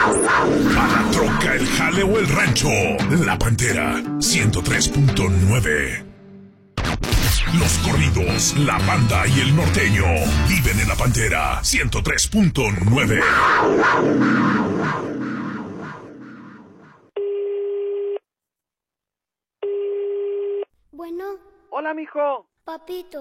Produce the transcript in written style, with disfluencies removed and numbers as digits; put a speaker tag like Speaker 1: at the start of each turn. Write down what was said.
Speaker 1: A la troca, el jale o el rancho. La Pantera 103.9. Los corridos, la banda y el norteño viven en La Pantera 103.9.
Speaker 2: Bueno.
Speaker 3: Hola, mijo.
Speaker 2: Papito.